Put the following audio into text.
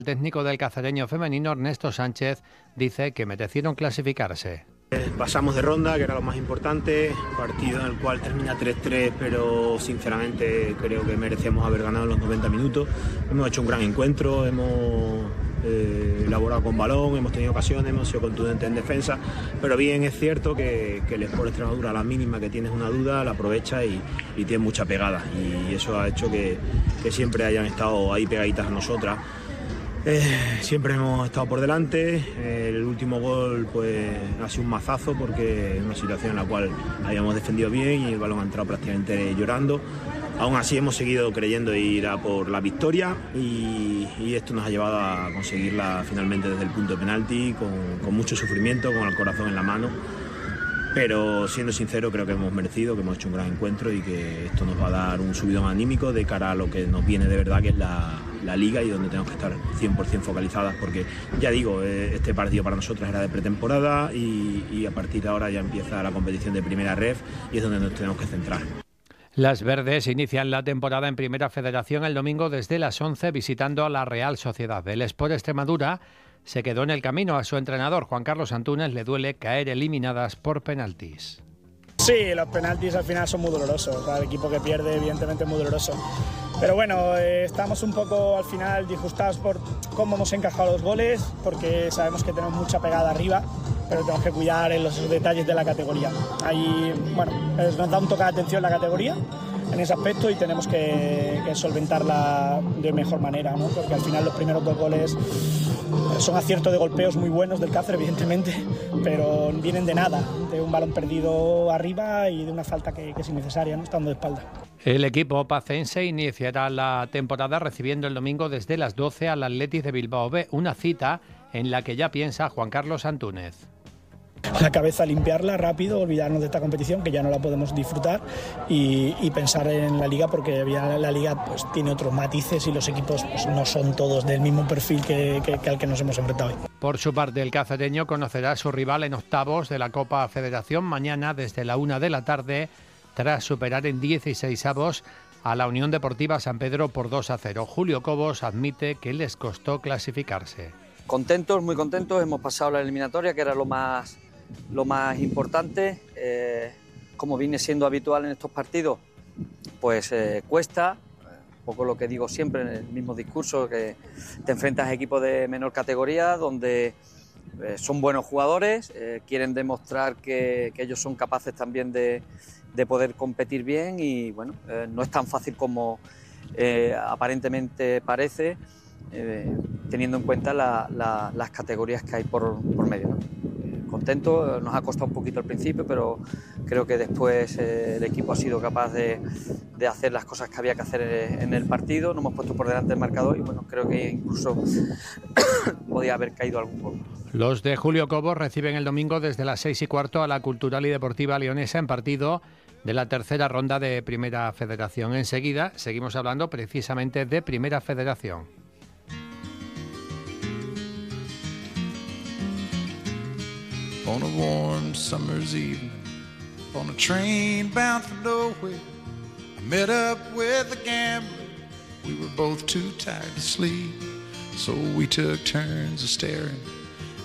El técnico del Cacereño femenino, Ernesto Sánchez, dice que merecieron clasificarse. Pasamos de ronda, que era lo más importante, partido en el cual termina 3-3, pero sinceramente creo que merecíamos haber ganado en los 90 minutos. Hemos hecho un gran encuentro, hemos elaborado con balón, hemos tenido ocasiones, hemos sido contundentes en defensa, pero bien es cierto que el Sport Extremadura, a la mínima que tienes una duda, la aprovecha y tiene mucha pegada, y eso ha hecho que siempre hayan estado ahí pegaditas a nosotras. Siempre hemos estado por delante. El último gol pues ha sido un mazazo, porque es una situación en la cual habíamos defendido bien y el balón ha entrado prácticamente llorando. Aún así hemos seguido creyendo ir a por la victoria, y esto nos ha llevado a conseguirla finalmente desde el punto de penalti, con mucho sufrimiento, con el corazón en la mano. Pero siendo sincero, creo que hemos merecido, que hemos hecho un gran encuentro y que esto nos va a dar un subidón anímico de cara a lo que nos viene de verdad, que es la Liga, y donde tenemos que estar 100% focalizadas, porque ya digo, este partido para nosotras era de pretemporada y a partir de ahora ya empieza la competición de Primera Ref y es donde nos tenemos que centrar. Las verdes inician la temporada en Primera Federación el domingo desde las 11 visitando a la Real Sociedad. El Sport Extremadura se quedó en el camino. A su entrenador, Juan Carlos Antúnez, le duele caer eliminadas por penaltis. Sí, los penaltis al final son muy dolorosos. El equipo que pierde, evidentemente, es muy doloroso. Pero bueno, estamos un poco al final disgustados por cómo hemos encajado los goles, porque sabemos que tenemos mucha pegada arriba, pero tenemos que cuidar en los detalles de la categoría. Ahí, bueno, nos da un toque de atención la categoría en ese aspecto y tenemos que solventarla de mejor manera, ¿no? Porque al final los primeros dos goles son aciertos de golpeos muy buenos del Cáceres, evidentemente, pero vienen de nada, de un balón perdido arriba y de una falta que es innecesaria, ¿no? Estando de espalda. El equipo pacense iniciará la temporada recibiendo el domingo desde las 12 al Athletic de Bilbao B, una cita en la que ya piensa Juan Carlos Antúnez. La cabeza, limpiarla rápido, olvidarnos de esta competición que ya no la podemos disfrutar y pensar en la Liga, porque la Liga pues tiene otros matices y los equipos pues no son todos del mismo perfil que al que nos hemos enfrentado hoy. Por su parte, el cacereño conocerá a su rival en octavos de la Copa Federación mañana desde la 1 de la tarde, tras superar en 16avos a la Unión Deportiva San Pedro por 2-0. Julio Cobos admite que les costó clasificarse. Contentos, muy contentos, hemos pasado la eliminatoria, que era lo más importante. Como viene siendo habitual en estos partidos, pues cuesta, un poco lo que digo siempre en el mismo discurso, que te enfrentas a equipos de menor categoría, donde son buenos jugadores, quieren demostrar que ellos son capaces también de poder competir bien, y bueno, no es tan fácil como aparentemente parece, teniendo en cuenta las categorías que hay por medio, ¿no? Contento, nos ha costado un poquito al principio, pero creo que después el equipo ha sido capaz de hacer las cosas que había que hacer en el partido. Nos hemos puesto por delante del marcador y bueno, creo que incluso podía haber caído algún gol. Los de Julio Cobos reciben el domingo desde las 6:15 a la Cultural y Deportiva Leonesa en partido de la tercera ronda de Primera Federación. Enseguida seguimos hablando precisamente de Primera Federación. On a warm summer's evening, on a train bound for nowhere, I met up with a gambler. We were both too tired to sleep, so we took turns of staring